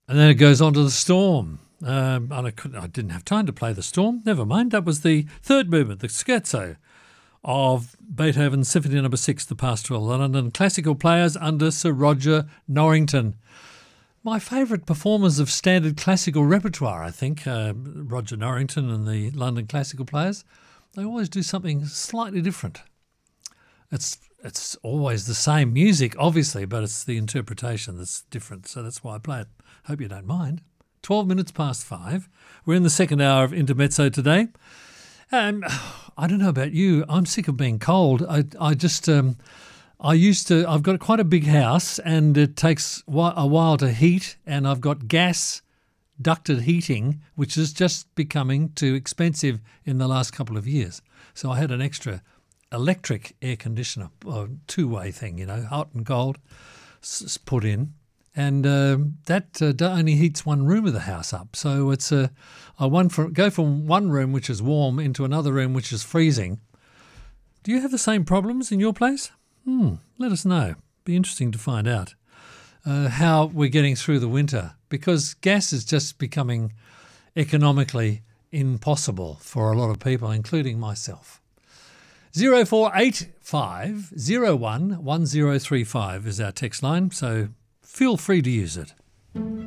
And then it goes on to the Storm. And I didn't have time to play the Storm. Never mind. That was the third movement, the scherzo of Beethoven's Symphony No. 6, The Pastoral, the London Classical Players under Sir Roger Norrington. My favourite performers of standard classical repertoire, I think, Roger Norrington and the London Classical Players. They always do something slightly different. It's always the same music, obviously, but it's the interpretation that's different. So that's why I play it. Hope you don't mind. 12 minutes past 5. We're in the second hour of Intermezzo today. I don't know about you. I'm sick of being cold. I've got quite a big house and it takes a while to heat, and I've got gas ducted heating, which is just becoming too expensive in the last couple of years. So I had an extra electric air conditioner, a two-way thing, hot and cold, put in. And that only heats one room of the house up. So it's go from one room which is warm into another room which is freezing. Do you have the same problems in your place? Let us know. Be interesting to find out how we're getting through the winter, because gas is just becoming economically impossible for a lot of people, including myself. 0485 01 1035 is our text line, so feel free to use it.